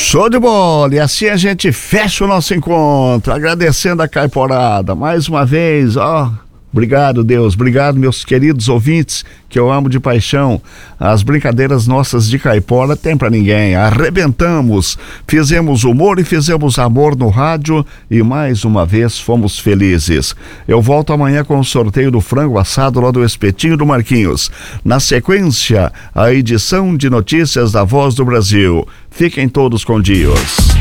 Show de bola! E assim a gente fecha o nosso encontro, agradecendo a Caiporada mais uma vez, Obrigado, Deus. Obrigado, meus queridos ouvintes, que eu amo de paixão. As brincadeiras nossas de caipora tem pra ninguém. Arrebentamos, fizemos humor e fizemos amor no rádio e mais uma vez fomos felizes. Eu volto amanhã com o sorteio do frango assado lá do Espetinho do Marquinhos. Na sequência, a edição de notícias da Voz do Brasil. Fiquem todos com Deus.